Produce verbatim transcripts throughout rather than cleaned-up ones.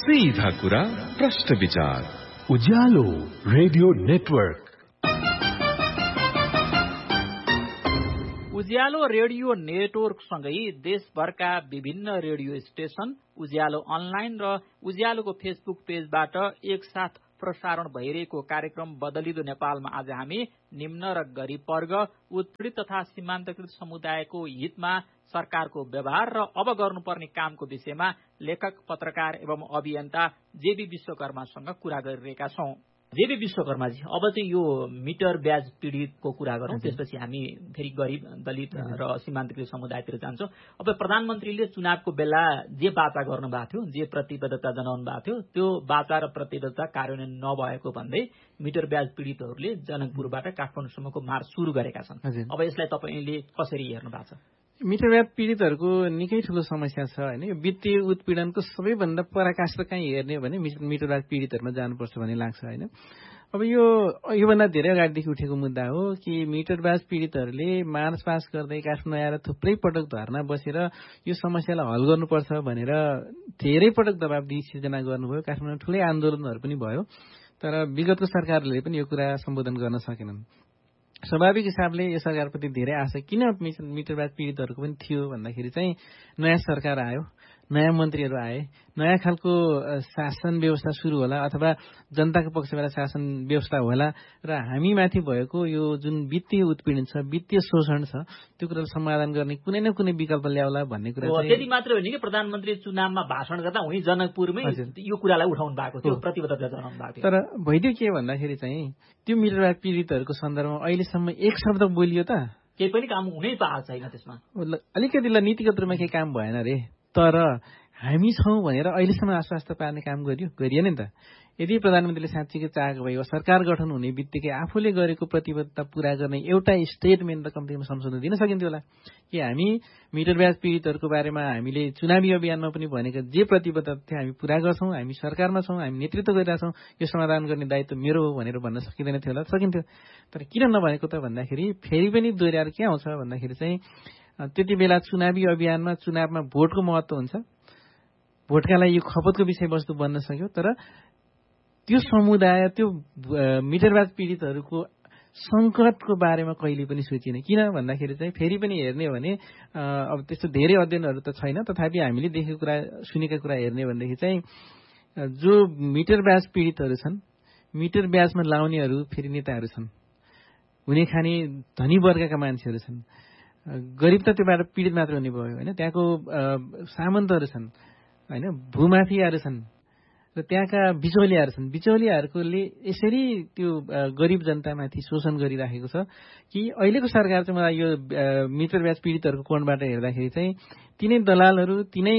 सीधा कुरा प्रश्न विचार उज्यालो रेडियो नेटवर्क। उज्यालो रेडियो नेटवर्कसँगै देशभरका विभिन्न रेडियो स्टेशन, उज्यालो अनलाइन र उज्यालोको फेसबुक पेजबाट एकसाथ प्रसारण भइरहेको कार्यक्रम बदलिदो नेपालमा आज हामी निम्न र गरीब वर्ग, उत्पीडित तथा सीमान्तकृत समुदायको हितमा सरकारको व्यवहार र अब गर्नुपर्ने कामको विषयमा लेखक, पत्रकार एवं अभियन्ता जेबी विश्वकर्मासँग कुरा गरिरहेका छौं। जेबी विश्वकर्माजी, अब चाहिँ यो मिटर ब्याज पीड़ितको कुरा गरौं, त्यसपछि हामी फेरि गरीब, दलित र सीमान्तकृत समुदायतिर जान्छौं। अब प्रधानमन्त्रीले चुनावको बेला जे वाचा गर्नु भएको थियो, जे प्रतिबद्धता जनाउनु भएको थियो, त्यो वाचा र प्रतिबद्धता कार्यान्वयन नभएको भन्दै मिटर ब्याज पीड़ितहरूले जनकपुरबाट काठमाडौँसम्मको मार्च सुरु गरेका छन्। अब यसलाई तपाईले कसरी हेर्नु भएको छ? मिटर ब्याज पीड़ितहरूको निकै ठूलो समस्या छ हैन। यो वित्तीय उत्पीडनको सबैभन्दा पराकाष्ठ कहीँ हेर्ने भने मिटर ब्याज पीड़ितहरूमा जानुपर्छ भन्ने लाग्छ हैन। अब यो योभन्दा धेरै अगाडिदेखि उठेको मुद्दा हो कि मिटर ब्याज पीड़ितहरूले मार्च पास गर्दै काठमाडौँ आएर थुप्रै पटक धरना बसेर यो समस्यालाई हल गर्नुपर्छ भनेर धेरै पटक दबाब दिई सिर्जना गर्नुभयो। काठमाडौँ ठूलै आन्दोलनहरू पनि भयो, तर विगतको सरकारले पनि यो कुरा सम्बोधन गर्न सकेनन्। स्वाभाविक हिसाबले यो सरकारप्रति धेरै आशा किन मिटर ब्याज पीड़ितहरूको पनि थियो भन्दाखेरि चाहिँ नयाँ सरकार आयो, नयाँ मन्त्रीहरू आए, नयाँ खालको शासन व्यवस्था सुरु होला अथवा जनताको पक्षबाट शासन व्यवस्था होला र हामीमाथि भएको यो जुन वित्तीय उत्पीडन छ, वित्तीय शोषण छ, त्यो कुरालाई समाधान गर्ने कुनै न कुनै विकल्प ल्याउला भन्ने कुरा चाहिँ त्यति मात्र होइन कि प्रधानमन्त्री चुनावमा भाषण गर्दा उही जनकपुरमै यो कुरालाई उठाउनु भएको थियो, प्रतिबद्धता जनाउनु भएको थियो। तर भइदियो के भन्दाखेरि चाहिँ त्यो मिटर ब्याज पीड़ितहरूको सन्दर्भमा अहिलेसम्म एक शब्द बोलियो त केही पनि काम हुनै पाएको छैन। त्यसमा अलिकति नीतिगत रूपमा केही काम भएन रे, तर हामी छौं भनेर अहिलेसम्म आश्वस्त पार्ने काम गरियो गरिएन नि त। यदि प्रधानमन्त्रीले साँच्चीकै चाहेको भए सरकार गठन हुने बित्तिकै आफूले गरेको प्रतिबद्धता पूरा गर्ने एउटा स्टेटमेन्ट र कम्तीमा संशोधन दिन सकिन्थ्यो होला कि हामी मिटर ब्याज पीड़ितहरूको बारेमा हामीले चुनावी अभियानमा पनि भनेको जे प्रतिबद्धता थियो हामी पूरा गर्छौं, हामी सरकारमा छौं, हामी नेतृत्व गरिरहेछौं, यो समाधान गर्ने दायित्व मेरो हो भनेर भन्न सकिँदैन थियो होला, सकिन्थ्यो। तर किन नभनेको त भन्दाखेरि फेरि पनि दोहोर्याएर के आउँछ भन्दाखेरि चाहिँ त्यति बेला चुनावी अभियानमा चुनावमा भोटको महत्व हुन्छ, भोटका लागि यो खपतको विषयवस्तु बन्न सक्यो, तर त्यो समुदाय त्यो मिटर ब्याज पीड़ितहरूको संकटको बारेमा कहिले पनि सोचिएन। किन भन्दाखेरि चाहिँ फेरि पनि हेर्ने हो भने अब त्यस्तो धेरै अध्ययनहरू त छैन, तथापि हामीले देखेको कुरा सुनेका कुरा हेर्ने भनेदेखि चाहिँ जो मिटर ब्याज पीड़ितहरू छन्, मिटर ब्याजमा लाउनेहरू फेरि नेताहरू छन्, हुने खाने धनी वर्गका मान्छेहरू छन्। गरिब त त्योबाट पीड़ित मात्र हुने भयो होइन, त्यहाँको सामन्तहरू छन् होइन, भूमाफियाहरू छन् र त्यहाँका बिचौलियाहरू छन्। बिचौलियाहरूले यसरी त्यो गरिब जनतामाथि शोषण गरिराखेको छ कि अहिलेको सरकार चाहिँ मलाई यो मिटर ब्याज पीड़ितहरूको कोणबाट हेर्दाखेरि चाहिँ तिनै दलालहरू, तिनै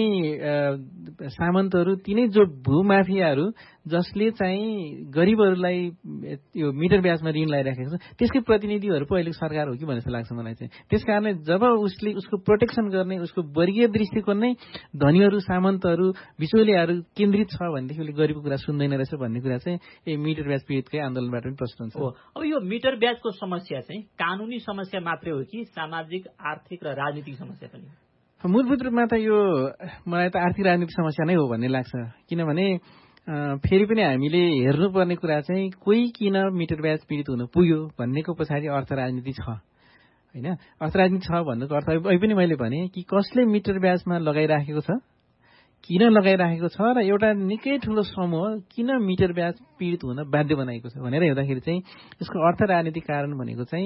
सामन्तहरू, तिनै जो भूमाफियाहरू जसले चाहिँ गरिबहरूलाई यो मिटर ब्याजमा ऋण लगाइराखेको छ त्यसकै प्रतिनिधिहरू पो अहिलेको सरकार हो कि भन्ने लाग्छ मलाई चाहिँ। त्यसकारणले जब उसले उसको प्रोटेक्सन गर्ने उसको वर्गीय दृष्टिकोण नै धनीहरू, सामन्तहरू, बिचौलियाहरू केन्द्रित छ भनेदेखि उसले गरिबको कुरा सुन्दैन रहेछ भन्ने कुरा चाहिँ ए मिटर ब्याज पीड़ितकै आन्दोलनबाट पनि प्रश्न हुन्छ। अब यो मिटर ब्याजको समस्या चाहिँ कानुनी समस्या मात्रै हो कि सामाजिक, आर्थिक र राजनीतिक समस्या पनि? मूलभूत रूपमा त यो मलाई त आर्थिक राजनीतिक समस्या नै हो भन्ने लाग्छ। किनभने फेरि पनि हामीले हेर्नुपर्ने कुरा चाहिँ कोही किन मिटर ब्याज पीड़ित हुन पुग्यो भन्नेको पछाडि अर्थ राजनीति छ होइन। अर्थ राजनीति छ भन्नुको अर्थ अहिले पनि मैले भने कि कसले मिटर ब्याजमा लगाइराखेको छ, किन लगाइराखेको छ र एउटा निकै ठूलो समूह किन मिटर ब्याज पीड़ित हुन बाध्य बनाएको छ भनेर हेर्दाखेरि चाहिँ यसको अर्थ राजनीतिक कारण भनेको चाहिँ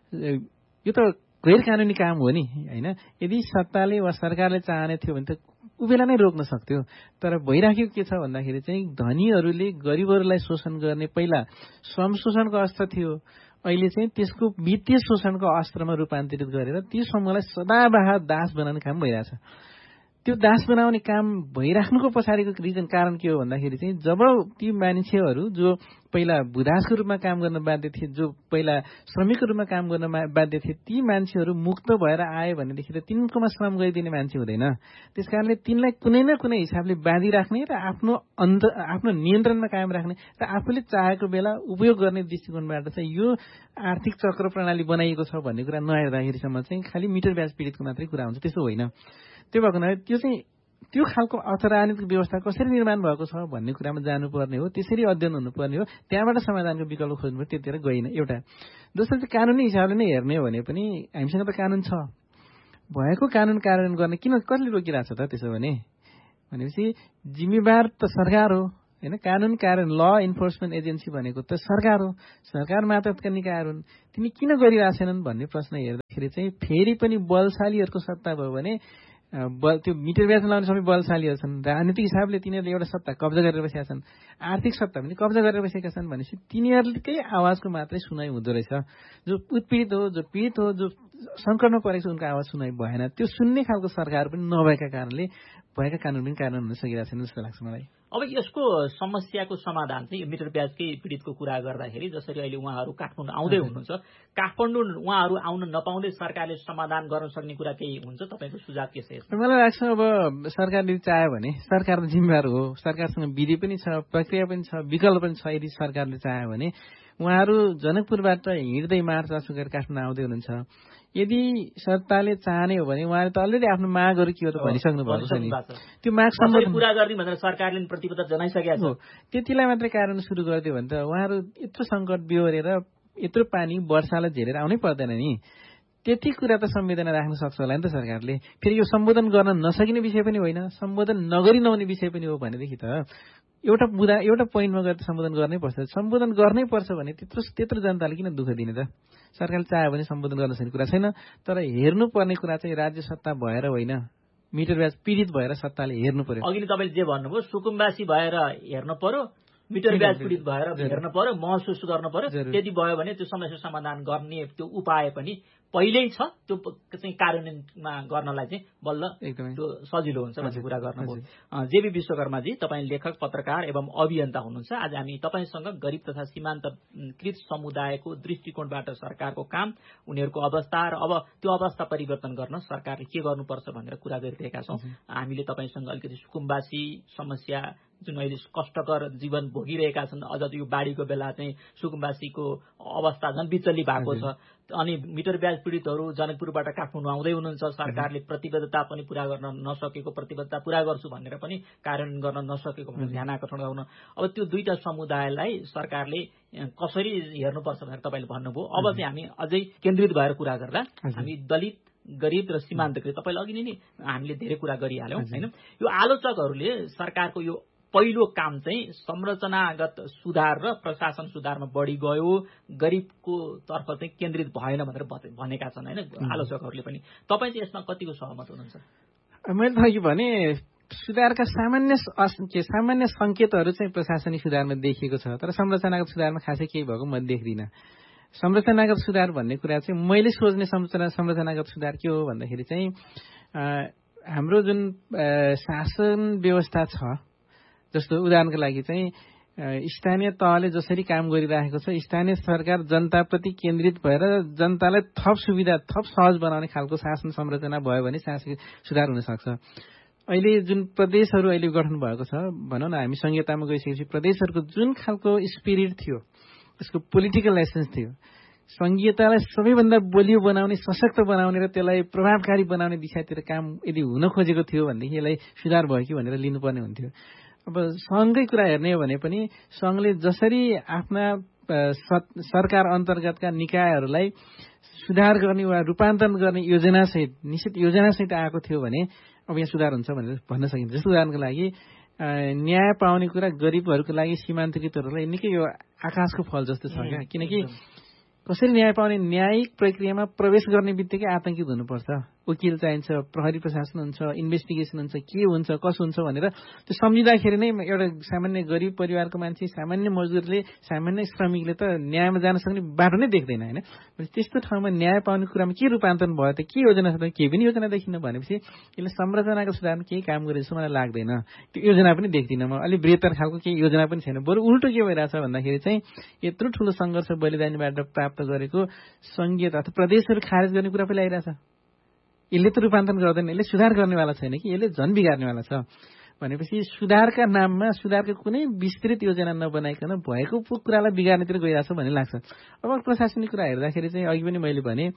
यो त गैर कानुनी काम हो नि होइन। यदि सत्ताले वा सरकारले चाहने थियो भने त उ बेला नै रोक्न सक्थ्यो, तर भइराखेको के छ भन्दाखेरि चाहिँ धनीहरूले गरिबहरूलाई शोषण गर्ने पहिला श्रम शोषणको अस्त्र थियो, अहिले चाहिँ त्यसको वित्तीय शोषणको अस्त्रमा रूपान्तरित गरेर ती समूहलाई सदाबहार दास बनाउने काम भइरहेछ। त्यो दास बनाउने काम भइराख्नुको पछाडिको रिजन कारण के हो भन्दाखेरि चाहिँ जब ती मान्छेहरू जो पहिला भूदासको रूपमा काम गर्न बाध्य थिए, जो पहिला श्रमिकको रूपमा काम गर्न बाध्य थिए, ती मान्छेहरू मुक्त भएर आए भनेदेखि त तिनकोमा श्रम गरिदिने मान्छे हुँदैन। त्यसकारणले तिनलाई कुनै न कुनै हिसाबले बाँधिराख्ने र आफ्नो अन्त आफ्नो नियन्त्रणमा कायम राख्ने र आफूले चाहेको बेला उपयोग गर्ने दृष्टिकोणबाट चाहिँ यो आर्थिक चक्र प्रणाली बनाइएको छ भन्ने कुरा नहेर्दाखेरिसम्म चाहिँ खालि मिटर ब्याज पीड़ितको मात्रै कुरा हुन्छ, त्यस्तो होइन। त्यो भएको हुनाले त्यो चाहिँ त्यो खालको अर्थराजनीतिक व्यवस्था कसरी निर्माण भएको छ भन्ने कुरामा जानुपर्ने हो, त्यसरी अध्ययन हुनुपर्ने हो, त्यहाँबाट समाधानको विकल्प खोज्नु त्यतिर गइन। एउटा दोस्रो चाहिँ कानुनी हिसाबले नै हेर्ने हो भने पनि हामीसँग त कानुन छ, भएको कानुन कार्यान्वयन गर्ने किन कसले रोकिरहेको छ त त्यसो भने भनेपछि जिम्मेवार त सरकार हो होइन। कानुन कार्यान्वयन ल इन्फोर्समेन्ट एजेन्सी भनेको त सरकार हो, सरकार मातहतका निकायहरू हुन्, तिमी किन गरिरहेछन् भन्ने प्रश्न हेर्दाखेरि चाहिँ फेरि पनि बलशालीहरूको सत्ता भयो भने बल त्यो मिटर ब्याज लाउने सबै बलशालीहरू छन्, राजनीतिक हिसाबले तिनीहरूले एउटा सत्ता कब्जा गरेर बसेका छन्, आर्थिक सत्ता पनि कब्जा गरेर बसेका छन् भनेपछि तिनीहरूकै आवाजको मात्रै सुनाइ हुँदो रहेछ। जो उत्पीडित हो, जो पीडित हो, जो सङ्कटमा परेको छ उनको आवाज सुनाइ भएन। त्यो सुन्ने खालको सरकार पनि नभएका कारणले भएका कानुन पनि कार्यान्वयन हुन सकिरहेको छैन जस्तो लाग्छ मलाई। अब यसको समस्याको समाधान चाहिँ मिटर ब्याजकै पीडितको कुरा गर्दाखेरि जसरी अहिले उहाँहरू काठमाडौँ आउँदै हुनुहुन्छ, काठमाडौँ उहाँहरू आउन नपाउँदै सरकारले समाधान गर्न सक्ने कुरा केही हुन्छ? तपाईँको सुझाव के छ? मलाई लाग्छ अब सरकारले चाह्यो भने, सरकार जिम्मेवार हो, सरकारसँग विधि पनि छ, प्रक्रिया पनि छ, विकल्प पनि छ। यदि सरकारले चाह्यो भने उहाँहरू जनकपुरबाट हिँड्दै मार्चपास्ट गरेर काठमाडौँ आउँदै हुनुहुन्छ। यदि सत्ताले चाहने हो भने उहाँले त अलरेडी आफ्नो मागहरू के हो त भनिसक्नु भएको छ नि, त्यो माग सम्बन्ध पूरा गर्ने भनेर सरकारले प्रतिबद्धता जनाइसकेको छ। त्यतिलाई मात्रै कारण सुरु गरिदियो भने त उहाँहरू यत्रो सङ्कट बिहोरेर यत्रो पानी वर्षालाई झेलेर आउनै पर्दैन नि। त्यति कुरा त संवेदना राख्न सक्छ होला नि त सरकारले। फेरि यो सम्बोधन गर्न नसकिने विषय पनि होइन, सम्बोधन नगरी नहुने विषय पनि हो भनेदेखि त एउटा मुद्दा एउटा पोइन्टमा गएर सम्बोधन गर्नै पर्छ। सम्बोधन गर्नै पर्छ भने त्यत्रो त्यत्रो जनताले किन दुःख दिने त? सरकारले चाह्यो भने सम्बोधन गर्न सक्ने कुरा छैन। तर हेर्नुपर्ने कुरा चाहिँ राज्य सत्ता भएर होइन, मिटर ब्याज पीडित भएर सत्ताले हेर्नु पर्यो। अघि तपाईँले जे भन्नुभयो सुकुम्बासी भएर हेर्न पर्यो, मिटर ब्याज पीडित भएर हेर्न पर्यो, महसुस गर्न पर्यो। त्यति भयो भने त्यो समस्या समाधान गर्ने त्यो उपाय पनि पहिल्यै छ, त्यो चाहिँ कार्यान्वयनमा गर्नलाई चाहिँ बल्ल त्यो सजिलो हुन्छ भन्ने कुरा गर्नुभयो। जेबी विश्वकर्माजी, तपाईँ लेखक, पत्रकार एवं अभियन्ता हुनुहुन्छ। आज हामी तपाईँसँग गरिब तथा सीमान्तकृत समुदायको दृष्टिकोणबाट सरकारको काम, उनीहरूको अवस्था र अब त्यो अवस्था परिवर्तन गर्न सरकारले के गर्नुपर्छ भनेर कुरा गरिरहेका छौँ। हामीले तपाईँसँग अलिकति सुकुम्बासी समस्या जुन अहिले कष्टकर जीवन भोगिरहेका छन्, अझ यो बाढीको बेला चाहिँ सुकुम्बासीको अवस्था झन् विचल्ली भएको छ। अनि मिटर ब्याज पीडितहरू जनकपुरबाट काठमाडौँ आउँदै हुनुहुन्छ, सरकारले प्रतिबद्धता पनि पूरा गर्न नसकेको, प्रतिबद्धता पूरा गर्छु भनेर पनि कार्यान्वयन गर्न नसकेको भनेर ध्यान आकर्षण गर्न। अब त्यो दुईटा समुदायलाई सरकारले कसरी हेर्नुपर्छ भनेर तपाईँले भन्नुभयो। अब चाहिँ हामी अझै केन्द्रित भएर कुरा गर्दा हामी दलित, गरिब र सीमान्तकृत, तपाईँले अघि नै हामीले धेरै कुरा गरिहाल्यौँ होइन। यो आलोचकहरूले सरकारको यो पहिलो काम चाहिँ संरचनागत सुधार र प्रशासन सुधारमा बढी गयो, गरिबको तर्फ चाहिँ केन्द्रित भएन भनेर भनेका छन् होइन आलोचकहरूले पनि। तपाईँ चाहिँ यसमा कतिको सहमत हुनुहुन्छ? मैले त अघि भने सुधारका सामान्य के सामान्य सङ्केतहरू चाहिँ प्रशासनिक सुधारमा देखिएको छ, तर संरचनागत सुधारमा खासै केही भएको म देख्दिनँ। संरचनागत सुधार भन्ने कुरा चाहिँ मैले सोच्ने संरचना संरचनागत सुधार के हो भन्दाखेरि चाहिँ हाम्रो जुन शासन व्यवस्था छ, जस्तो उदाहरणको लागि चाहिँ स्थानीय तहले जसरी काम गरिरहेको छ, स्थानीय सरकार जनताप्रति केन्द्रित भएर जनतालाई थप सुविधा, थप सहज बनाउने खालको शासन संरचना भयो भने शासकीय सुधार हुन सक्छ। अहिले जुन प्रदेशहरू अहिले गठन भएको छ, भनौँ न हामी संहितामा गइसकेपछि प्रदेशहरूको जुन खालको स्पिरिट थियो, त्यसको पोलिटिकल लाइसेन्स थियो, संघीयतालाई सबैभन्दा बलियो बनाउने, सशक्त बनाउने र त्यसलाई प्रभावकारी बनाउने दिशातिर काम यदि हुन खोजेको थियो भनेदेखि यसलाई सुधार भयो कि भनेर लिनुपर्ने हुन्थ्यो। अब सङ्घकै कुरा हेर्ने हो भने पनि सङ्घले जसरी आफ्ना सरकार अन्तर्गतका निकायहरूलाई सुधार गर्ने वा रूपान्तरण गर्ने योजनासहित निश्चित योजनासहित आएको थियो भने अब यहाँ सुधार हुन्छ भनेर भन्न सकिन्छ। जस्तो उदाहरणको लागि न्याय पाउने कुरा गरिबहरूको लागि, सीमान्तकृतहरूलाई निकै यो आकाशको फल जस्तो छ क्या। किनकि कसरी न्याय पाउने, न्यायिक प्रक्रियामा प्रवेश गर्ने बित्तिकै आतंकित हुनुपर्छ, वकिल चाहिन्छ, प्रहरी प्रशासन हुन्छ, इन्भेस्टिगेसन हुन्छ, के हुन्छ कसो हुन्छ भनेर त्यो सम्झिँदाखेरि नै एउटा सामान्य गरिब परिवारको मान्छे, सामान्य मजदुरले, सामान्य श्रमिकले त न्यायमा जान सक्ने बाटो नै देख्दैन होइन। त्यस्तो ठाउँमा न्याय पाउने कुरामा के रूपान्तरण भयो त, के योजना छ त, केही पनि योजना देखिन भनेपछि यसले संरचनाको सुधारमा केही काम गरेको जस्तो मलाई लाग्दैन। त्यो योजना पनि देख्दिनँ म, अलिक बृहत्तर खालको केही योजना पनि छैन। बरु उल्टो के भइरहेछ भन्दाखेरि चाहिँ यत्रो ठुलो सङ्घर्ष बलिदानीबाट प्राप्त गरेको सङ्घीय अथवा प्रदेशहरू खारेज गर्ने कुरा पनि आइरहेछ। यसले त रूपान्तरण गर्दैन, यसले सुधार गर्नेवाला छैन कि यसले झन् बिगार्नेवाला छ भनेपछि सुधारका नाममा सुधारको कुनै विस्तृत योजना नबनाइकन भएको कुरालाई बिगार्नेतिर गइरहेछ भन्ने लाग्छ। अब प्रशासनिक कुरा हेर्दाखेरि चाहिँ अघि पनि मैले भने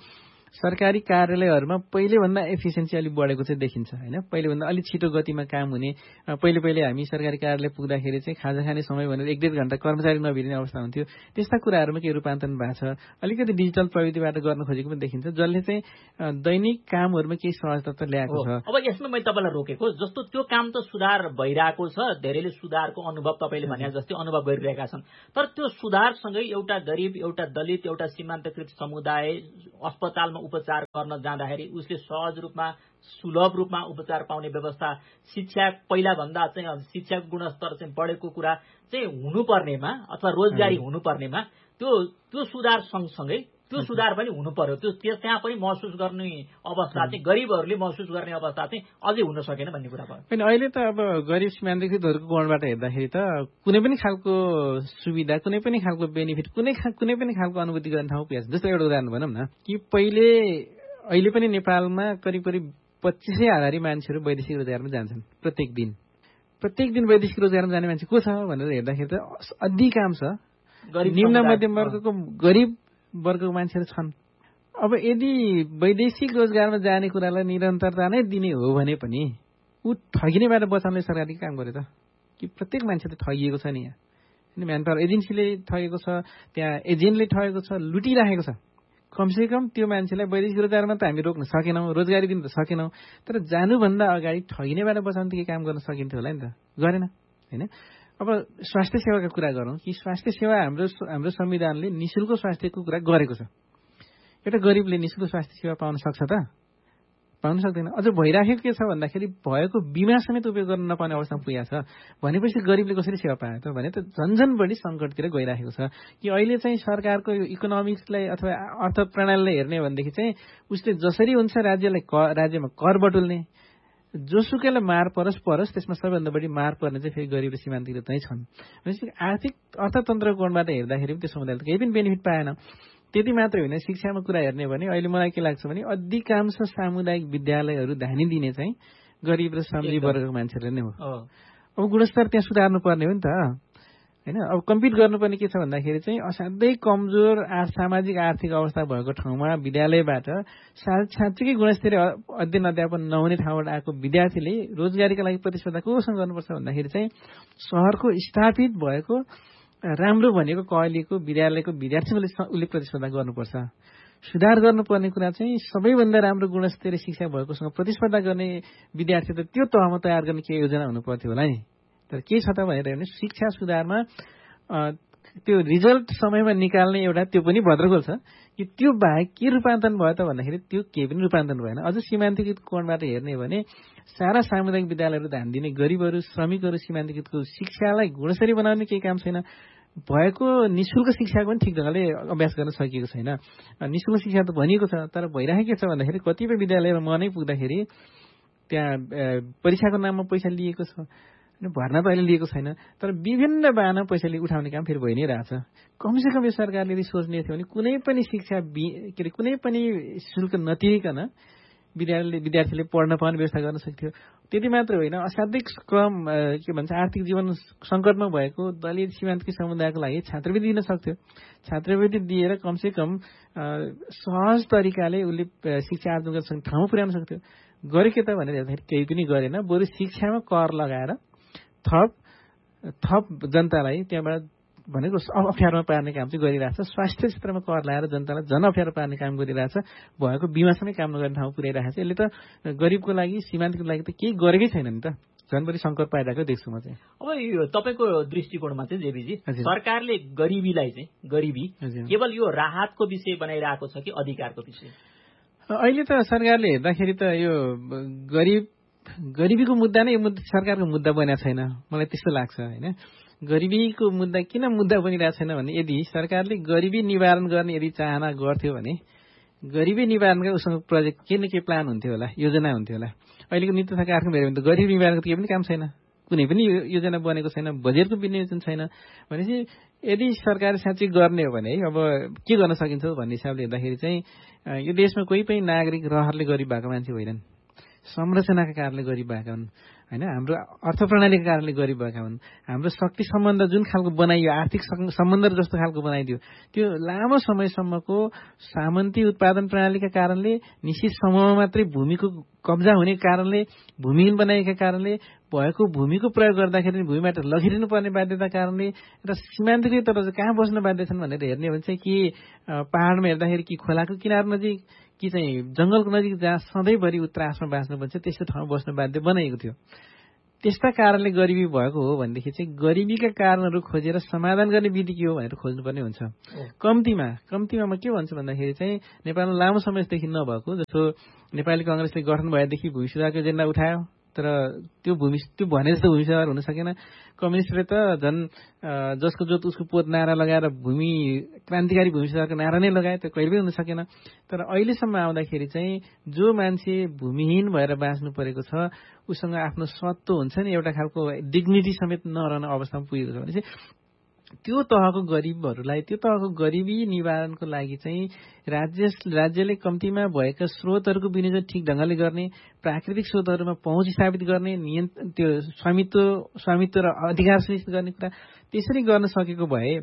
सरकारी कार्यालयहरूमा पहिलेभन्दा एफिसियन्सी अलिक बढेको चाहिँ देखिन्छ होइन। पहिलेभन्दा अलिक छिटो गतिमा काम हुने, पहिले पहिले हामी सरकारी कार्यालय पुग्दाखेरि चाहिँ खाजा खाने समय भनेर एक डेढ घन्टा कर्मचारी नभिड्ने अवस्था हुन्थ्यो। त्यस्ता कुराहरूमा के रूपान्तरण भएको छ, अलिकति डिजिटल प्रविधिबाट गर्न खोजेको पनि देखिन्छ, जसले चाहिँ दैनिक कामहरूमा केही सहजता त ल्याएको छ। अब यसमा मैले तपाईँलाई रोकेको जस्तो त्यो काम त सुधार भइरहेको छ, धेरैले सुधारको अनुभव तपाईँले भने जस्तै अनुभव गरिरहेका छन्। तर त्यो सुधारसँगै एउटा गरिब, एउटा दलित, एउटा सीमान्तकृत समुदाय अस्पतालमा उपचार गर्न जाँदाखेरि उसले सहज रूपमा सुलभ रूपमा उपचार पाउने व्यवस्था, शिक्षा पहिला भन्दा चाहिँ शिक्षाको गुणस्तर चाहिँ बढेको कुरा चाहिँ हुनुपर्नेमा अथवा रोजगारी हुनुपर्नेमा त्यो त्यो सुधार सँगसँगै त्यो सुधार पनि हुनु पर्यो। त्यो त्यहाँ पनि महसुस गर्ने अवस्था चाहिँ गरिबहरूले महसुस गर्ने अवस्था चाहिँ अझै हुन सकेन भन्ने कुरा भयो। होइन, अहिले त अब गरिब सीमान्तकृतहरूको कोणबाट हेर्दाखेरि त कुनै पनि खालको सुविधा, कुनै पनि खालको बेनिफिट, कुनै कुनै पनि खालको अनुभूति गर्ने ठाउँ पुगेको छ। जस्तो एउटा उदाहरण भनौँ न कि पहिले अहिले पनि नेपालमा करिब करिब पच्चिस सय आधारी मान्छेहरू वैदेशिक रोजगारमा जान्छन् प्रत्येक दिन। प्रत्येक दिन वैदेशिक रोजगारमा जाने मान्छे को छ भनेर हेर्दाखेरि त अधिकांश निम्न मध्यम वर्गको गरिब वर्गको मान्छेहरू छन्। अब यदि वैदेशिक रोजगारमा जाने कुरालाई निरन्तरता नै दिने हो भने पनि ऊ ठगिनेबाट बचाउने सरकारले काम गरे त कि प्रत्येक मान्छे त ठगिएको छ नि। यहाँ म्यान पावर एजेन्सीले ठगेको छ, त्यहाँ एजेन्टले ठगेको छ, लुटिराखेको छ। कमसेकम त्यो मान्छेलाई वैदेशिक रोजगारमा त हामी रोक्न सकेनौँ, रोजगारी दिन त सकेनौँ, तर जानुभन्दा अगाडि ठगिनेबाट बचाउन त के काम गर्न सकिन्थ्यो होला नि त, गरेन होइन। अब स्वास्थ्य सेवाको कुरा गरौँ कि स्वास्थ्य सेवा हाम्रो हाम्रो संविधानले निःशुल्क स्वास्थ्यको कुरा गरेको छ। एउटा गरिबले निःशुल्क स्वास्थ्य सेवा पाउन सक्छ त? पाउन सक्दैन। अझ भइराखेको के छ भन्दाखेरि भएको बिमा समेत उपयोग गर्न नपाउने अवस्थामा पुगेको छ। भनेपछि गरिबले कसरी सेवा पायो त भने त झन्झन बढी सङ्कटतिर गइराखेको छ कि अहिले चाहिँ सरकारको यो इकोनोमिक्सलाई अथवा अर्थ प्रणालीलाई हेर्ने भनेदेखि चाहिँ उसले जसरी हुन्छ राज्यलाई क राज्यमा कर बटुल्ने, जोसुकैलाई मार परोस् परोस् त्यसमा सबैभन्दा बढी मार पर्ने चाहिँ फेरि गरिब र सीमान्तकृत नै छन्। भनेपछि आर्थिक अर्थतन्त्रको कोणबाट हेर्दाखेरि त्यो समुदायले केही पनि बेनिफिट पाएन। त्यति मात्र होइन, शिक्षामा कुरा हेर्ने भने अहिले मलाई के लाग्छ भने अधिकांश सामुदायिक विद्यालयहरू धानी दिने चाहिँ गरिब र श्रमजीवी वर्गको मान्छेहरूले नै हो। अब गुणस्तर त्यहाँ सुधार्नु पर्ने हो नि त होइन। अब कम्पिट गर्नुपर्ने के छ भन्दाखेरि चाहिँ असाध्यै कमजोर सामाजिक आर्थिक अवस्था भएको ठाउँमा विद्यालयबाट साँच्चीकै गुणस्तरीय अध्ययन अध्यापन नहुने ठाउँबाट आएको विद्यार्थीले रोजगारीका लागि प्रतिस्पर्धा कोसँग गर्नुपर्छ भन्दाखेरि चाहिँ सहरको स्थापित भएको राम्रो भनेको कहिलेको विद्यालयको विद्यार्थीले उसले प्रतिस्पर्धा गर्नुपर्छ। सुधार गर्नुपर्ने कुरा चाहिँ सबैभन्दा राम्रो गुणस्तरीय शिक्षा भएकोसँग प्रतिस्पर्धा गर्ने विद्यार्थी त त्यो तहमा तयार गर्ने के योजना हुनु पर्थ्यो होला नि। तर के छ त भनेर भने शिक्षा सुधारमा त्यो रिजल्ट समयमा निकाल्ने एउटा त्यो पनि भद्रगोल छ कि त्यो बाहेक के रूपान्तरण भयो त भन्दाखेरि त्यो केही पनि रूपान्तरण भएन। अझ सीमान्तकृत कोणबाट हेर्ने भने सारा सामुदायिक विद्यालयहरू ध्यान दिने गरिबहरू, श्रमिकहरू, सीमान्तकृतको शिक्षालाई गुणस्तरीय बनाउने केही काम छैन। भएको निःशुल्क शिक्षाको पनि ठिक ढङ्गले अभ्यास गर्न सकिएको छैन। निःशुल्क शिक्षा त भनिएको छ, तर भइरहेको के छ भन्दाखेरि कतिपय विद्यालयमा म नै पुग्दाखेरि त्यहाँ परीक्षाको नाममा पैसा लिएको छ, भर्ना त अहिले लिएको छैन, तर विभिन्न बाहना पैसा उठाउने काम फेरि भइ नै रहेछ। कमसेकम यो सरकारले यदि सोच्ने थियो भने कुनै पनि शिक्षा के अरे कुनै पनि शुल्क नतिरिकन विद्यालयले विद्यार्थीले पढ्न पाउने व्यवस्था गर्न सक्थ्यो। त्यति मात्र होइन, असाध्यै कम के भन्छ आर्थिक जीवन सङ्कटमा भएको दलित सीमान्तकृत समुदायको लागि छात्रवृत्ति दिन सक्थ्यो। छात्रवृत्ति दिएर कमसेकम सहज तरिकाले उसले शिक्षा आर्जन गर्न सक्ने ठाउँ पुर्याउन सक्थ्यो। गरे के त भनेर हेर्दाखेरि केही पनि गरेन। बरु शिक्षामा कर लगाएर थप थप जनतालाई त्यहाँबाट भनेको अप्ठ्यारोमा पार्ने काम चाहिँ गरिरहेछ। स्वास्थ्य क्षेत्रमा कर लगाएर जनतालाई झन अप्ठ्यारो पार्ने काम गरिरहेछ। भएको बिमासँगै काम नगर्ने ठाउँ पुर्याइरहेको छ। यसले त गरिबको लागि सीमान्तको लागि त केही गरेकै छैन नि त, झन् बढी सङ्कट पाइरहेको देख्छु म चाहिँ। अब यो तपाईँको दृष्टिकोणमा चाहिँ जेबीजी सरकारले गरिबीलाई चाहिँ गरिबी केवल यो राहतको विषय बनाइरहेको छ कि अधिकारको विषय? अहिले त सरकारले हेर्दाखेरि त यो गरिब गरिबीको मुद्दा नै यो मुद्दा सरकारको मुद्दा बनेको छैन, मलाई त्यस्तो लाग्छ होइन। गरिबीको मुद्दा किन मुद्दा बनिरहेको छैन भने यदि सरकारले गरिबी निवारण गर्ने यदि चाहना गर्थ्यो भने गरिबी निवारणका उसँग प्रोजेक्ट के न के प्लान हुन्थ्यो होला, योजना हुन्थ्यो होला। अहिलेको नीति तथा कार्यक्रम हेऱ्यो भने त गरिबी निवारणको केही पनि काम छैन, कुनै पनि योजना बनेको छैन, बजेटको विनियोजन छैन। भनेपछि यदि सरकारले साँच्चै गर्ने हो भने अब के गर्न सकिन्छ भन्ने हिसाबले हेर्दाखेरि चाहिँ यो देशमा कोही पनि नागरिक रहरले गरिब भएको मान्छे होइनन्, संरचनाका कारणले गरिब भएका हुन्। होइन, हाम्रो अर्थ प्रणालीको कारणले गरिब भएका हुन्। हाम्रो शक्ति सम्बन्ध जुन खालको बनाइयो, आर्थिक सम्बन्ध जस्तो खालको बनाइदियो, त्यो लामो समयसम्मको सामन्ती उत्पादन प्रणालीका कारणले, निश्चित समूहमा मात्रै भूमिको कब्जा हुने कारणले, भूमिहीन बनाएका कारणले, भएको भूमिको प्रयोग गर्दाखेरि भूमिबाट लगिरहनु पर्ने बाध्यता कारणले र सीमान्तकृत तर कहाँ बस्न बाध्य छन् भनेर हेर्ने हो भने चाहिँ कि पहाडमा हेर्दाखेरि कि खोलाको किनार नजिक कि चाहिँ जंगलको नजिक जहाँ सधैँभरि उत्तरासमा बाँच्नुपर्छ त्यस्तो ठाउँ बस्न बाध्य बनाएको थियो। त्यस्ता कारणले गरिबी भएको हो भनेदेखि चाहिँ गरिबीका कारणहरू खोजेर समाधान गर्ने विधि के हो भनेर खोज्नुपर्ने हुन्छ। कम्तीमा कम्तीमा म के भन्छु भन्दाखेरि चाहिँ नेपालमा लामो समयदेखि नभएको, जस्तो नेपाली कांग्रेसले गठन भएदेखि भूमि सुधारको एजेन्डा उठायो, तर त्यो भूमि त्यो भने जस्तो भूमि सुधार हुन सकेन। कम्युनिस्टले त झन् जसको जोत उसको पोत नारा लगाएर भूमि क्रान्तिकारी भूमि सुधारको नारा नै लगाए, त्यो कहिले पनि हुन सकेन। तर अहिलेसम्म आउँदाखेरि चाहिँ जो मान्छे भूमिहीन भएर बाँच्नु परेको छ उसँग आफ्नो सत्व हुन्छ नि, एउटा खालको डिग्निटी समेत नरहने अवस्थामा पुगेको छ भने चाहिँ त्यो तहको गरिबहरूलाई, त्यो तहको गरिबी निवारणको लागि चाहिँ राज्य राज्यले कम्तीमा भएका स्रोतहरूको विनियोजन ठिक ढङ्गले गर्ने, प्राकृतिक स्रोतहरूमा पहुँच स्थापित गर्ने, नियन्त्रण त्यो स्वामित्व स्वामित्व र अधिकार सुनिश्चित गर्ने कुरा त्यसरी गर्न सकेको भए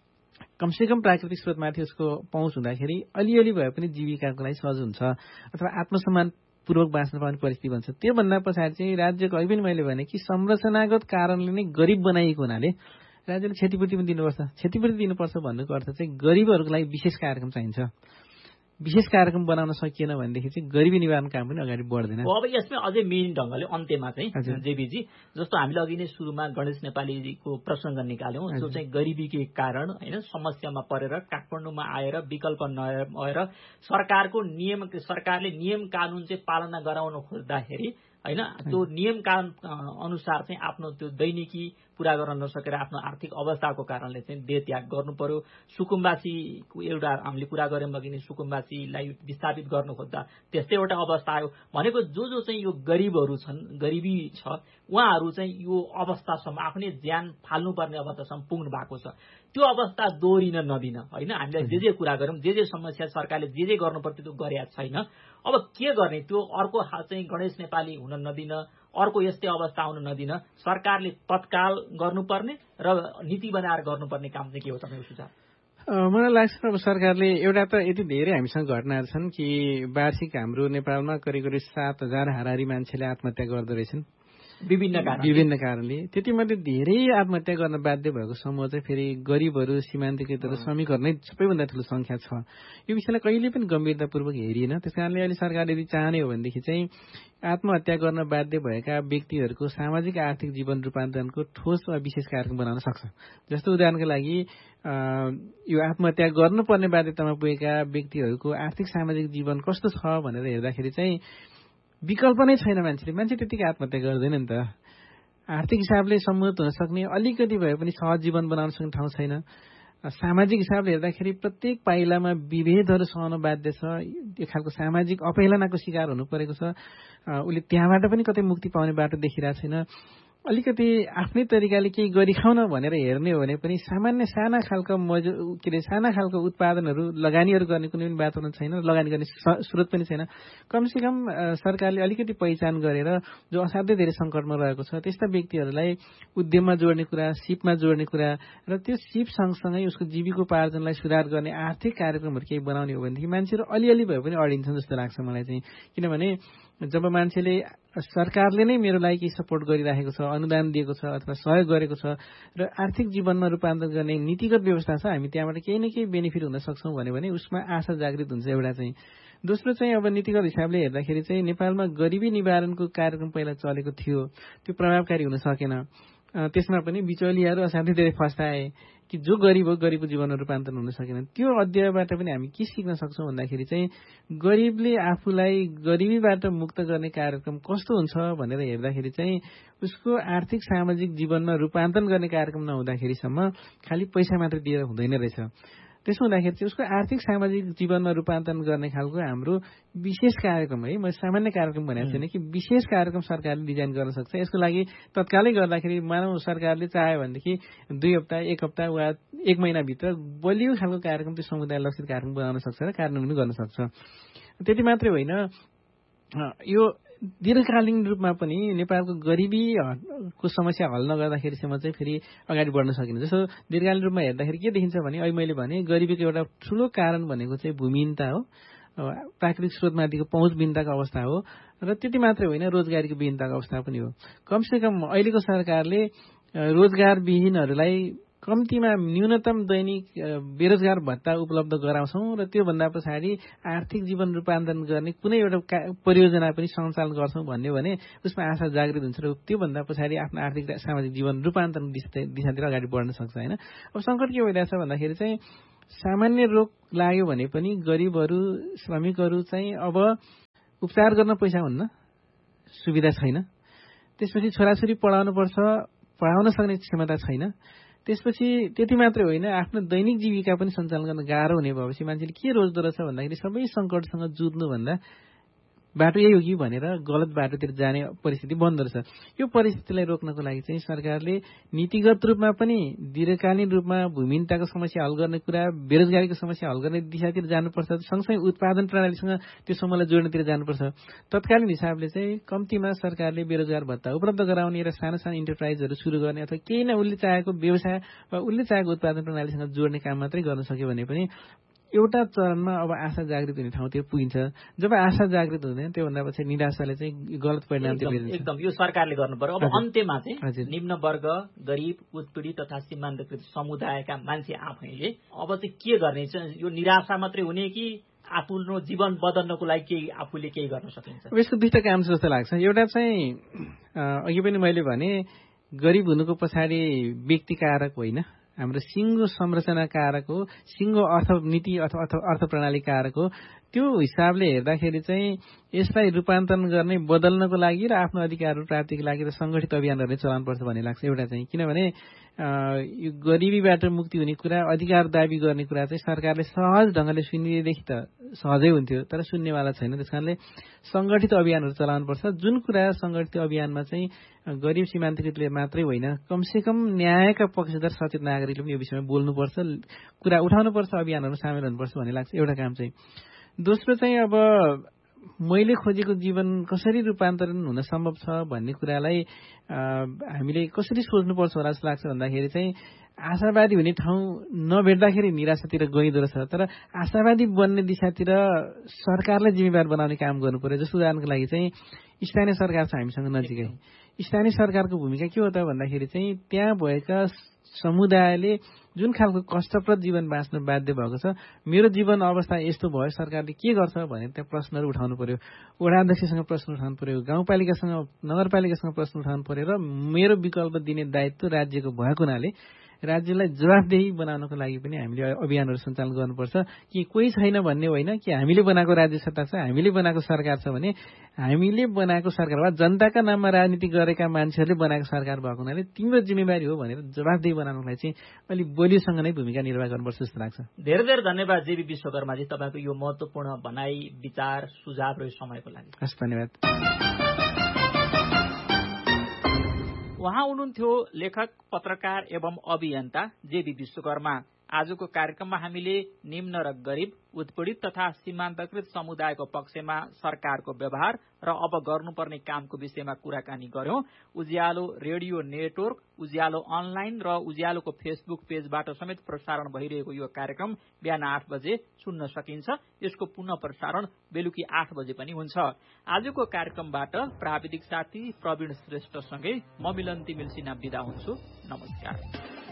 कमसेकम प्राकृतिक स्रोतमाथि उसको पहुँच हुँदाखेरि अलिअलि भए पनि जीविकाको लागि सहज हुन्छ अथवा आत्मसम्मान पूर्वक बाँच्न पाउने परिस्थिति बन्छ। त्योभन्दा पछाडि चाहिँ राज्यको अघि पनि मैले भने कि संरचनागत कारणले नै गरिब बनाइएको हुनाले राज्यले क्षतिपूर्ति पनि दिनुपर्छ। क्षतिपूर्ति दिनुपर्छ भन्नुको अर्थ चाहिँ गरिबहरूको लागि विशेष कार्यक्रम चाहिन्छ। विशेष कार्यक्रम बनाउन सकिएन भनेदेखि चाहिँ गरिबी निवारण काम पनि अगाडि बढ्दैन। अब यसमा अझै मेन ढङ्गले अन्त्यमा चाहिँ जेबीजी जस्तो हामीले अघि नै सुरुमा गणेश नेपालीको प्रसङ्ग निकाल्यौँ, जो चाहिँ गरिबीकै कारण होइन समस्यामा परेर काठमाडौँमा आएर विकल्प नभएर सरकारको नियम सरकारले नियम कानुन चाहिँ पालना गराउन खोज्दाखेरि होइन त्यो नियम कानुन अनुसार चाहिँ आफ्नो त्यो दैनिकी पूरा गर्न नसकेर आफ्नो आर्थिक अवस्थाको कारणले चाहिँ देह त्याग गर्नु पर्यो। सुकुम्बासीको एउटा हामीले कुरा गऱ्यौँ अघि नै, सुकुम्बासीलाई विस्थापित गर्नु खोज्दा त्यस्तै एउटा अवस्था आयो भनेको जो जो चाहिँ यो गरिबहरू छन्, गरिबी छ, उहाँहरू चाहिँ यो अवस्थासम्म आफ्नै ज्यान फाल्नुपर्ने अवस्थासम्म पुग्नु भएको छ। त्यो अवस्था दोहोरिन नदिन होइन, हामीले जे जे कुरा गऱ्यौँ, जे जे समस्या सरकारले जे जे गर्नुपर्थ्यो त्यो गरेका छैन। अब के गर्ने, त्यो अर्को चाहिँ गणेश नेपाली हुन नदिन, अर्को यस्तै अवस्था आउन नदिन सरकारले तत्काल गर्नुपर्ने र नीति बनाएर गर्नुपर्ने काम चाहिँ के हो तपाईँको सुझाव? मलाई लाग्छ अब सरकारले एउटा त यति धेरै हामीसँग घटनाहरू छन् कि वार्षिक हाम्रो नेपालमा करिब करिब सात हजार हाराहारी मान्छेले आत्महत्या गर्दो रहेछन् विभिन्न कारण विभिन्न कारणले। त्यतिमध्ये धेरै आत्महत्या गर्न बाध्य भएको समूह चाहिँ फेरि गरिबहरू, सीमान्तकृत र श्रमिकहरू नै सबैभन्दा ठुलो संख्या छ। यो विषयलाई कहिले पनि गम्भीरतापूर्वक हेरिएन। त्यस कारणले अहिले सरकारले यदि चाहने हो भनेदेखि चाहिँ आत्महत्या गर्न बाध्य भएका व्यक्तिहरूको सामाजिक आर्थिक जीवन रूपान्तरणको ठोस वा विशेष कार्यक्रम बनाउन सक्छ। जस्तो उदाहरणको लागि यो आत्महत्या गर्नुपर्ने बाध्यतामा पुगेका व्यक्तिहरूको आर्थिक सामाजिक जीवन कस्तो छ भनेर हेर्दाखेरि चाहिँ विकल्प नै छैन। मान्छेले मान्छे त्यतिकै आत्महत्या गर्दैन नि त। आर्थिक हिसाबले सम्मत हुन सक्ने, अलिकति भए पनि सहज जीवन बनाउन सक्ने ठाउँ छैन। सामाजिक हिसाबले हेर्दाखेरि प्रत्येक पाइलामा विभेदहरू सहन बाध्य छ। यो खालको सामाजिक अपहेलनाको शिकार हुनु परेको छ। उसले त्यहाँबाट पनि कतै मुक्ति पाउने बाटो देखिरहेको छैन। अलिकति आफ्नै तरिकाले केही गरिखाउन भनेर हेर्ने हो भने पनि सामान्य साना खालको मज के अरे साना खालको उत्पादनहरू लगानीहरू गर्ने कुनै पनि वातावरण छैन, लगानी गर्ने स्रोत पनि छैन। कमसेकम सरकारले अलिकति पहिचान गरेर जो असाध्यै धेरै सङ्कटमा रहेको छ त्यस्ता व्यक्तिहरूलाई उद्यममा जोड्ने कुरा, सिपमा जोड्ने कुरा र त्यो सिप सँगसँगै उसको जीविकोपार्जनलाई सुधार गर्ने आर्थिक कार्यक्रमहरू केही बनाउने हो भनेदेखि मान्छेहरू अलिअलि भए पनि अडिन्छन् जस्तो लाग्छ मलाई चाहिँ। किनभने जब मान्छेले सरकारले नै मेरो लागि केही सपोर्ट गरिराखेको छ, अनुदान दिएको छ अथवा सहयोग गरेको छ र आर्थिक जीवनमा रूपान्तरण गर्ने नीतिगत व्यवस्था छ, हामी त्यहाँबाट केही न केही बेनिफिट हुन सक्छौँ भन्यो भने उसमा आशा जागृत हुन्छ एउटा चाहिँ। दोस्रो चाहिँ अब नीतिगत हिसाबले हेर्दाखेरि चाहिँ नेपालमा गरिबी निवारणको कार्यक्रम पहिला चलेको थियो, त्यो प्रभावकारी हुन सकेन। त्यसमा पनि बिचौलियाहरू असाध्यै धेरै फस्टाए कि जो गरिब हो गरिबको जीवनमा रूपान्तरण हुन सकेन। त्यो अध्यायबाट पनि हामी के सिक्न सक्छौँ भन्दाखेरि चाहिँ गरिबले आफूलाई गरिबीबाट मुक्त गर्ने कार्यक्रम कस्तो हुन्छ भनेर हेर्दाखेरि चाहिँ उसको आर्थिक सामाजिक जीवनमा रूपान्तरण गर्ने कार्यक्रम नहुँदाखेरिसम्म खालि पैसा मात्र दिएर हुँदैन रहेछ। त्यसो हुँदाखेरि चाहिँ उसको आर्थिक सामाजिक जीवनमा रूपान्तरण गर्ने खालको हाम्रो विशेष कार्यक्रम है, म सामान्य कार्यक्रम भनेको छैन कि विशेष कार्यक्रम सरकारले डिजाइन गर्न सक्छ। यसको लागि तत्कालै गर्दाखेरि मानव सरकारले चाह्यो भनेदेखि दुई हप्ता एक हप्ता वा एक महिनाभित्र बलियो खालको कार्यक्रम त्यो समुदाय लक्षित कार्यक्रम बनाउन सक्छ र कार्यान्वयन गर्न सक्छ। त्यति मात्रै होइन, यो दीर्घकालीन रूपमा पनि नेपालको गरिबीको समस्या हल नगर्दाखेरिसम्म चाहिँ फेरि अगाडि बढ्न सकिन्छ। जस्तो दीर्घकालीन रूपमा हेर्दाखेरि के देखिन्छ भने अहिले मैले भने गरिबीको एउटा ठूलो कारण भनेको चाहिँ भूमिहीनता हो, प्राकृतिक स्रोतमाथिको पहुँचहीनताको अवस्था हो र त्यति मात्रै होइन रोजगारीको विहीनताको अवस्था पनि हो। कमसेकम अहिलेको सरकारले रोजगारविहीनहरूलाई कम्तीमा न्यूनतम दैनिक बेरोजगार भत्ता उपलब्ध गराउँछौँ र त्योभन्दा पछाडि आर्थिक जीवन रूपान्तरण गर्ने कुनै एउटा परियोजना पनि सञ्चालन गर्छौँ भन्ने भने उसमा आशा जागृत हुन्छ र त्योभन्दा पछाडि आफ्नो आर्थिक सामाजिक जीवन रूपान्तरण दिशातिर अगाडि बढ्न सक्छ होइन। अब सङ्कट के भइरहेछ भन्दाखेरि चाहिँ सामान्य रोग लाग्यो भने पनि गरिबहरू श्रमिकहरू चाहिँ अब उपचार गर्न पैसा हुन्न, सुविधा छैन। त्यसपछि छोराछोरी पढाउनु पर्छ, पढाउन सक्ने क्षमता छैन। त्यसपछि त्यति मात्रै होइन आफ्नो दैनिक जीविका पनि सञ्चालन गर्न गाह्रो हुने भएपछि मान्छेले के रोज्दो रहेछ भन्दाखेरि सबै सङ्कटसँग जुझ्नुभन्दा बाटो यही हो कि भनेर गलत बाटोतिर जाने परिस्थिति बन्दो रहेछ। यो परिस्थितिलाई रोक्नको लागि चाहिँ सरकारले नीतिगत रूपमा पनि दीर्घकालीन रूपमा भूमिहीनताको समस्या हल गर्ने कुरा, बेरोजगारीको समस्या हल गर्ने दिशातिर जानुपर्छ, सँगसँगै उत्पादन प्रणालीसँग त्यो समूहलाई जोड्नेतिर जानुपर्छ। तत्कालीन हिसाबले चाहिँ कम्तीमा सरकारले बेरोजगार भत्ता उपलब्ध गराउने र सानो सानो इन्टरप्राइजहरू सुरु गर्ने अथवा केही न उसले चाहेको व्यवसाय वा उसले चाहेको उत्पादन प्रणालीसँग जोड्ने काम मात्रै गर्न सक्यो भने पनि एउटा चरणमा अब आशा जागृत हुने ठाउँतिर पुगिन्छ। जब आशा जागृत हुँदैन त्योभन्दा पछि निराशाले चाहिँ गलत परिणामतिर जान्छ। एकदम यो सरकारले गर्नु पर्यो। अब अन्त्यमा चाहिँ निम्न वर्ग, गरिब, उत्पीडित तथा सीमान्तकृत समुदायका मान्छे आफैले अब चाहिँ के गर्ने छ? यो निराशा मात्रै हुने कि आफ्नो जीवन बदल्नको लागि केही आफूले केही गर्न सकिन्छ? यसको दुईटा काम जस्तो लाग्छ। एउटा चाहिँ अघि पनि मैले भने गरिब हुनुको पछाडि व्यक्ति कारक होइन, हाम्रो सिङ्गो संरचना कारक हो, सिङ्गो अर्थनीति अथवा अर्थ प्रणाली कारक हो। त्यो हिसाबले हेर्दाखेरि चाहिँ यसलाई रूपान्तरण गर्ने, बदल्नको लागि र आफ्नो अधिकारहरू प्राप्तिको लागि र सङ्गठित अभियानहरू नै चलाउनुपर्छ भन्ने लाग्छ। एउटा चाहिँ किनभने यो गरिबीबाट मुक्ति हुने कुरा, अधिकार दाबी गर्ने कुरा चाहिँ सरकारले सहज ढङ्गले सुनिदिएदेखि त सहजै हुन्थ्यो, तर सुन्नेवाला छैन। त्यस कारणले सङ्गठित अभियानहरू चलाउनुपर्छ। जुन कुरा सङ्गठित अभियानमा चाहिँ गरिब सीमान्तकृतले मात्रै होइन, कमसेकम न्यायका पक्षधर सचेत नागरिकले पनि यो विषयमा बोल्नुपर्छ, कुरा उठाउनुपर्छ, अभियानहरू सामेल हुनुपर्छ भन्ने लाग्छ। एउटा काम चाहिँ। दोस्रो चाहिँ अब मैले खोजेको जीवन कसरी रूपान्तरण हुन सम्भव छ भन्ने कुरालाई हामीले कसरी सोच्नुपर्छ होला जस्तो लाग्छ भन्दाखेरि चाहिँ आशावादी हुने ठाउँ नभेट्दाखेरि निराशातिर गइदो रहेछ। तर आशावादी बन्ने दिशातिर सरकारलाई जिम्मेवार बनाउने काम गर्नु पर्यो। जस्तो उदाहरणको लागि चाहिँ स्थानीय सरकार छ हामीसँग नजिकै। स्थानीय सरकारको भूमिका के हो त भन्दाखेरि चाहिँ त्यहाँ भएका समुदायले जुन खालको कष्टप्रद जीवन बाँच्न बाध्य भएको छ, मेरो जीवन अवस्था यस्तो भयो, सरकारले के गर्छ भनेर त्यहाँ प्रश्नहरू उठाउनु पर्यो। वडाध्यक्षसँग प्रश्न उठाउनु पर्यो, गाउँपालिकासँग नगरपालिकासँग प्रश्न उठाउनु पर्यो र मेरो विकल्प दिने दायित्व राज्यको भएको हुनाले राज्यलाई जवाफदेही बनाउनको लागि पनि हामीले अभियानहरू सञ्चालन गर्नुपर्छ। कि कोही छैन भन्ने होइन, कि हामीले बनाएको राज्य सत्ता छ, हामीले बनाएको सरकार छ भने हामीले बनाएको सरकार वा जनताका नाममा राजनीति गरेका मान्छेहरूले बनाएको सरकार भएको हुनाले तिम्रो जिम्मेवारी हो भनेर जवाफदेही बनाउनलाई चाहिँ अलिक बलियोसँग नै भूमिका निर्वाह गर्नुपर्छ जस्तो लाग्छ। धेरै धेरै धन्यवाद जेबी विश्वकर्माजी, तपाईँको यो महत्त्वपूर्ण भनाइ, विचार, सुझाव र समयको लागि। हस्, धन्यवाद। उहाँ हुनुहुन्थ्यो लेखक, पत्रकार एवं अभियन्ता जेबी विश्वकर्मा। आजको कार्यक्रममा हामीले निम्न र गरिब, उत्पीडित तथा सीमान्तकृत समुदायको पक्षमा सरकारको व्यवहार र अब गर्नुपर्ने कामको विषयमा कुराकानी गर्यौं। उज्यालो रेडियो नेटवर्क, उज्यालो अनलाइन र उज्यालोको फेसबुक पेजबाट समेत प्रसारण भइरहेको यो कार्यक्रम बिहान आठ बजे सुन्न सकिन्छ। यसको पुनः प्रसारण बेलुकी आठ बजे पनि हुन्छ। आजको कार्यक्रमबाट प्राविधिक साथी प्रवीण श्रेष्ठसँगै म मिलन्ती मिल्सिना बिदा हुन्छु। नमस्कार।